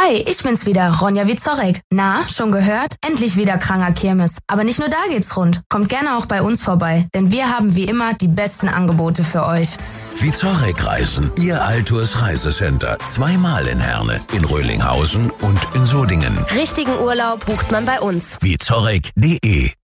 Hi, ich bin's wieder, Ronja Wieczorek. Na, schon gehört? Endlich wieder Kranger Kirmes. Aber nicht nur da geht's rund. Kommt gerne auch bei uns vorbei, denn wir haben wie immer die besten Angebote für euch. Wieczorek Reisen, Ihr Altours Reisecenter. 2-mal in Herne, in Röhlinghausen und in Sodingen. Richtigen Urlaub bucht man bei uns. Wieczorek.de